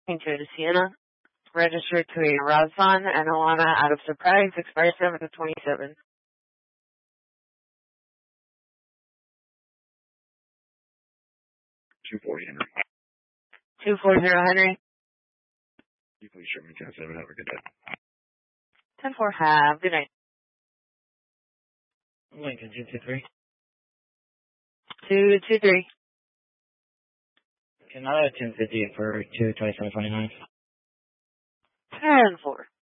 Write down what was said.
Into the Sienna. Registered to a Razvan and Alana out of Surprise. Expires 7 of 27. 240 Henry. 240 Henry. You please show me 10-7. Have a good day. 10-4. Have good night. Lincoln 223. 223. Can I have 1050 for 227.29? 10-4.